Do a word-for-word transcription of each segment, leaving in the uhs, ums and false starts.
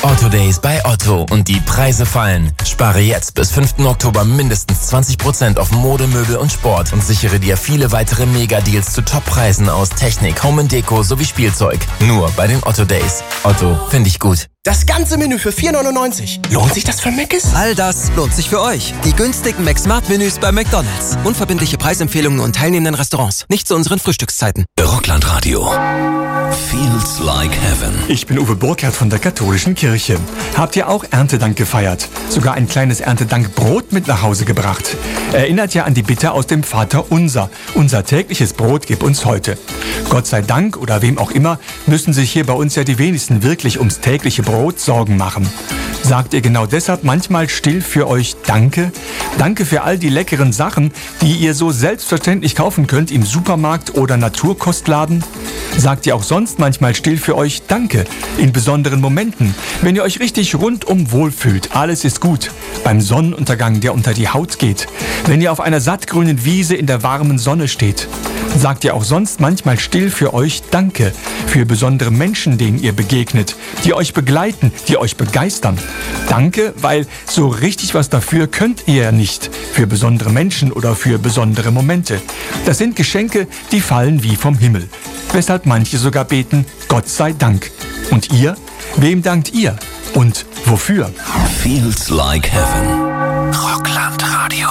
Otto Days bei Otto und die Preise fallen. Spare jetzt bis fünften Oktober mindestens zwanzig Prozent auf Mode, Möbel und Sport und sichere dir viele weitere Mega-Deals zu Top-Preisen aus Technik, Home and Deko sowie Spielzeug. Nur bei den Otto Days. Otto, finde ich gut. Das ganze Menü für vier neunundneunzig. Lohnt sich das für Mc's? All das lohnt sich für euch. Die günstigen McSmart-Menüs bei McDonald's. Unverbindliche Preisempfehlungen und teilnehmenden Restaurants. Nicht zu unseren Frühstückszeiten. Rocklandradio. Feels like heaven. Ich bin Uwe Burkhardt von der Katholischen Kirche. Habt ihr auch Erntedank gefeiert? Sogar ein kleines Erntedankbrot mit nach Hause gebracht? Erinnert ja an die Bitte aus dem Vater Unser. Unser tägliches Brot gib uns heute. Gott sei Dank oder wem auch immer müssen sich hier bei uns ja die wenigsten wirklich ums tägliche Brot Sorgen machen. Sagt ihr genau deshalb manchmal still für euch Danke? Danke für all die leckeren Sachen, die ihr so selbstverständlich kaufen könnt im Supermarkt oder Naturkostladen? Sagt ihr auch sonst manchmal still für euch Danke in besonderen Momenten, wenn ihr euch richtig rundum wohlfühlt, alles ist gut, beim Sonnenuntergang, der unter die Haut geht, wenn ihr auf einer sattgrünen Wiese in der warmen Sonne steht? Sagt ihr auch sonst manchmal still für euch Danke für besondere Menschen, denen ihr begegnet, die euch begleiten, die euch begeistern? Danke, weil so richtig was dafür könnt ihr ja nicht für besondere Menschen oder für besondere Momente. Das sind Geschenke, die fallen wie vom Himmel. Weshalb manche sogar beten, Gott sei Dank. Und ihr? Wem dankt ihr? Und wofür? Feels like heaven. Rocklandradio.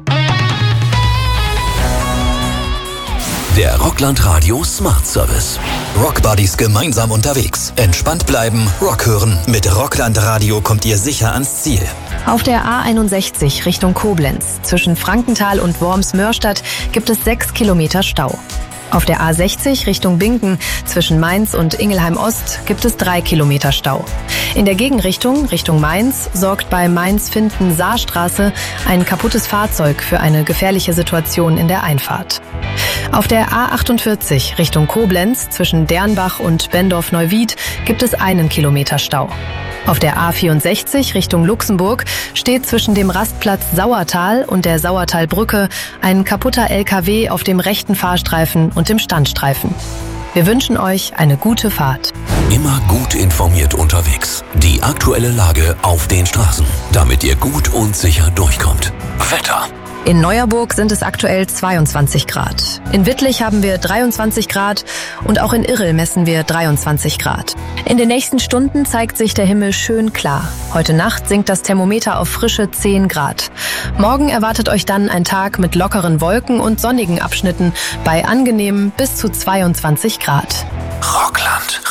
Der Rocklandradio Smart Service. Rockbuddies gemeinsam unterwegs. Entspannt bleiben, Rock hören. Mit Rocklandradio kommt ihr sicher ans Ziel. Auf der A einundsechzig Richtung Koblenz zwischen Frankenthal und Worms-Mörstadt gibt es sechs Kilometer Stau. Auf der A sechzig Richtung Binken zwischen Mainz und Ingelheim-Ost gibt es drei Kilometer Stau. In der Gegenrichtung, Richtung Mainz, sorgt bei Mainz-Finden-Saarstraße ein kaputtes Fahrzeug für eine gefährliche Situation in der Einfahrt. Auf der A achtundvierzig Richtung Koblenz zwischen Dernbach und Bendorf-Neuwied gibt es einen Kilometer Stau. Auf der A vierundsechzig Richtung Luxemburg steht zwischen dem Rastplatz Sauertal und der Sauertalbrücke ein kaputter L K W auf dem rechten Fahrstreifen und dem Standstreifen. Wir wünschen euch eine gute Fahrt. Immer gut informiert unterwegs. Die aktuelle Lage auf den Straßen, damit ihr gut und sicher durchkommt. Wetter. In Neuerburg sind es aktuell zweiundzwanzig Grad. In Wittlich haben wir dreiundzwanzig Grad und auch in Irrel messen wir dreiundzwanzig Grad. In den nächsten Stunden zeigt sich der Himmel schön klar. Heute Nacht sinkt das Thermometer auf frische zehn Grad. Morgen erwartet euch dann ein Tag mit lockeren Wolken und sonnigen Abschnitten bei angenehmen bis zu zweiundzwanzig Grad. Rockland.